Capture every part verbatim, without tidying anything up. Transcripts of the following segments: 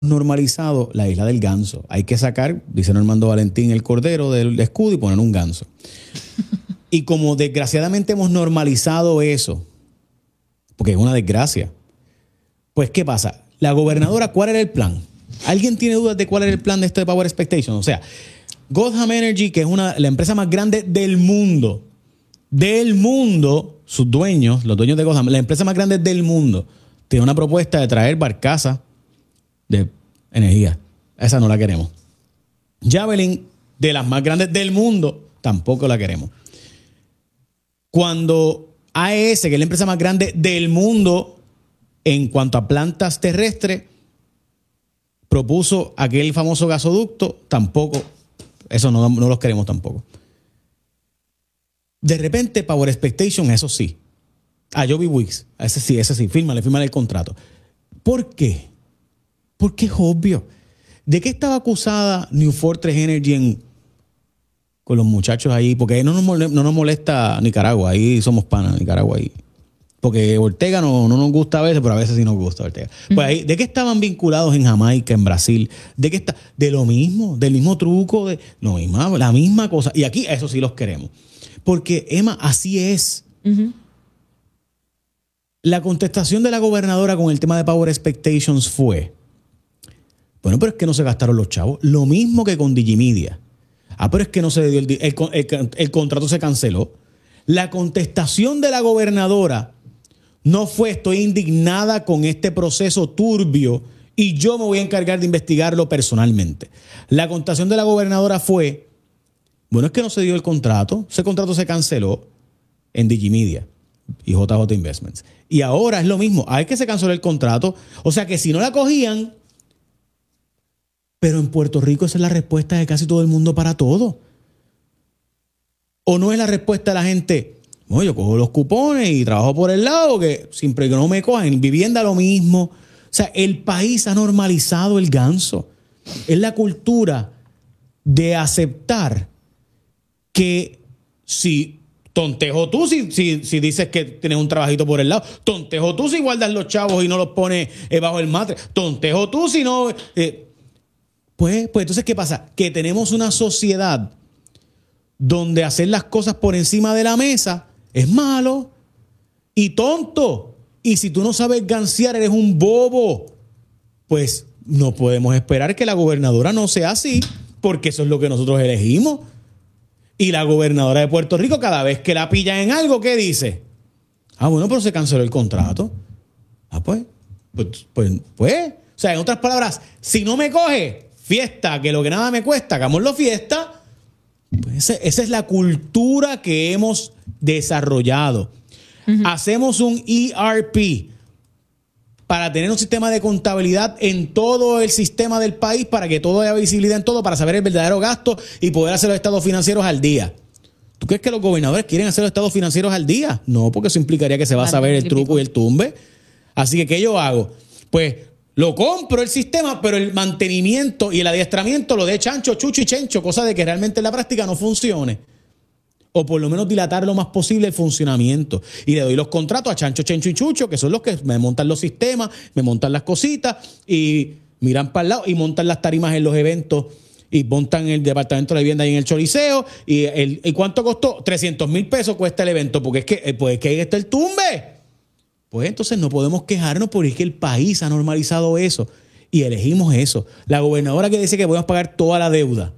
normalizado la isla del ganso. Hay que sacar, dice Normando Valentín, el cordero del escudo y poner un ganso. Y como desgraciadamente hemos normalizado eso, porque es una desgracia, pues ¿qué pasa? La gobernadora, ¿cuál era el plan? ¿Alguien tiene dudas de cuál era el plan de esto de Power Expectation? O sea, Gotham Energy, que es una, la empresa más grande del mundo, del mundo, sus dueños, los dueños de Gotham, la empresa más grande del mundo, tiene una propuesta de traer barcazas de energía. Esa no la queremos. Javelin, de las más grandes del mundo, tampoco la queremos. Cuando A E S, que es la empresa más grande del mundo en cuanto a plantas terrestres, propuso aquel famoso gasoducto, tampoco, eso no, no los queremos tampoco. De repente, Power Expectation, eso sí. A Joby Wicks, ese sí, ese sí, fírmale, fírmale el contrato. ¿Por qué? Porque es obvio. ¿De qué estaba acusada New Fortress Energy en, con los muchachos ahí? Porque no nos molesta, no nos molesta Nicaragua, ahí somos panas, Nicaragua ahí. Porque Ortega no, no nos gusta a veces, pero a veces sí nos gusta Ortega. Uh-huh. Pues ahí, ¿de qué estaban vinculados en Jamaica, en Brasil? ¿De qué está? De lo mismo, del mismo truco, de lo mismo, la misma cosa. Y aquí eso sí los queremos. Porque, Emma, así es. Uh-huh. La contestación de la gobernadora con el tema de Power Expectations fue, bueno, pero es que no se gastaron los chavos. Lo mismo que con Digimedia. Ah, pero es que no se dio el, el, el, el contrato se canceló. La contestación de la gobernadora no fue, estoy indignada con este proceso turbio y yo me voy a encargar de investigarlo personalmente. La contestación de la gobernadora fue, bueno, es que no se dio el contrato. Ese contrato se canceló en Digimedia y J J Investments. Y ahora es lo mismo. Hay que se canceló el contrato. O sea que si no la cogían, pero en Puerto Rico esa es la respuesta de casi todo el mundo para todo. ¿O no es la respuesta de la gente? No, yo cojo los cupones y trabajo por el lado, que siempre que no me cojan. Vivienda lo mismo. O sea, el país ha normalizado el ganso. Es la cultura de aceptar que si tontejo tú si, si, si dices que tienes un trabajito por el lado, tontejo tú si guardas los chavos y no los pones eh, bajo el matre, tontejo tú si no... Eh, pues, pues entonces, ¿qué pasa? Que tenemos una sociedad donde hacer las cosas por encima de la mesa es malo y tonto. Y si tú no sabes gansear, eres un bobo. Pues no podemos esperar que la gobernadora no sea así, porque eso es lo que nosotros elegimos. Y la gobernadora de Puerto Rico, cada vez que la pillan en algo, ¿qué dice? Ah, bueno, pero se canceló el contrato. Ah, pues, pues, pues, pues. O sea, en otras palabras, si no me coge, fiesta, que lo que nada me cuesta, hagámoslo fiesta. Pues esa, esa es la cultura que hemos desarrollado. Uh-huh. Hacemos un E R P para tener un sistema de contabilidad en todo el sistema del país, para que todo haya visibilidad en todo, para saber el verdadero gasto y poder hacer los estados financieros al día. ¿Tú crees que los gobernadores quieren hacer los estados financieros al día? No, porque eso implicaría que se va a saber el truco y el tumbe. Así que, ¿qué yo hago? Pues lo compro el sistema, pero el mantenimiento y el adiestramiento lo de Chancho, Chucho y Chencho, cosa de que realmente en la práctica no funcione. O por lo menos dilatar lo más posible el funcionamiento. Y le doy los contratos a Chancho, Chencho y Chucho, que son los que me montan los sistemas, me montan las cositas y miran para el lado y montan las tarimas en los eventos y montan el departamento de vivienda ahí en el Choliseo. ¿Y, el, ¿y cuánto costó? trescientos mil pesos cuesta el evento, porque es que, pues es que ahí está el tumbe. Pues entonces no podemos quejarnos porque es que el país ha normalizado eso y elegimos eso. La gobernadora que dice que podemos pagar toda la deuda.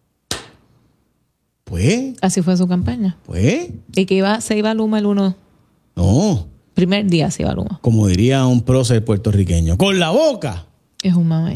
Pues. Así fue su campaña. Pues. Y que iba, se iba a Luma el uno. No. Primer día se iba a Luma. Como diría un prócer puertorriqueño. ¡Con la boca! Es un mamey.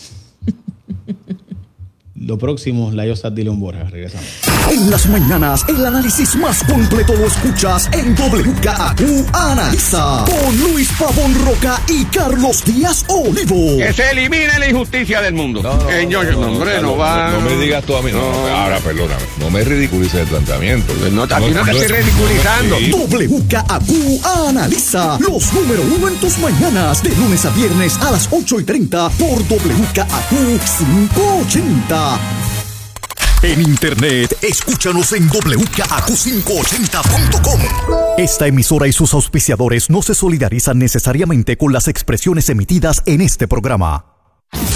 Lo próximo, la Yosa de León Borja. Regresamos. En las mañanas, el análisis más completo lo escuchas en W K A Q Analiza con Luis Pavón Roca y Carlos Díaz Olivo. Que se elimine la injusticia del mundo. No, no, eh, yo, no, no, hombre, no, no, va. no, no me digas tú a mí. No, no, ahora, perdóname. No me ridiculices el planteamiento. No, a ti no te estoy ridiculizando. W K A Q Analiza los número uno en tus mañanas, de lunes a viernes a las ocho y treinta por W K A Q quinientos ochenta. En internet, escúchanos en doble u k a q quinientos ochenta punto com. Esta emisora y sus auspiciadores no se solidarizan necesariamente con las expresiones emitidas en este programa.